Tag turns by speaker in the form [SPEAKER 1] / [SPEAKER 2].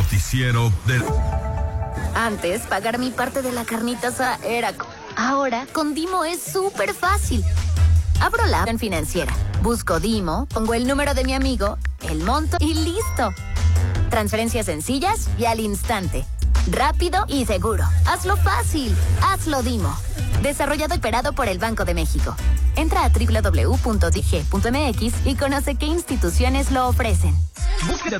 [SPEAKER 1] noticiero de...
[SPEAKER 2] Antes, pagar mi parte de la carnita asada era... Ahora, con Dimo es súper fácil. Abro la app en Financiera, busco Dimo, pongo el número de mi amigo, el monto y listo. Transferencias sencillas y al instante. Rápido y seguro. Hazlo fácil. Hazlo Dimo. Desarrollado y operado por el Banco de México. Entra a www.dig.mx y conoce qué instituciones lo ofrecen.
[SPEAKER 3] Búsqueda